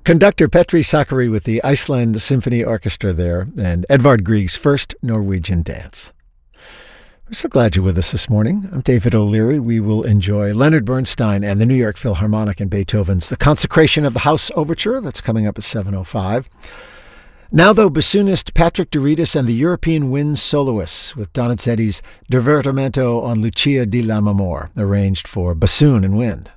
Conductor Petri Sakari with the Iceland Symphony Orchestra there, and Edvard Grieg's first Norwegian dance. We're so glad you're with us this morning. I'm David O'Leary. We will enjoy Leonard Bernstein and the New York Philharmonic and Beethoven's The Consecration of the House Overture. That's coming up at 7:05. Now, though, bassoonist Patrick Doritas and the European Wind Soloists with Donizetti's Divertimento on Lucia di Lammermoor, arranged for bassoon and wind.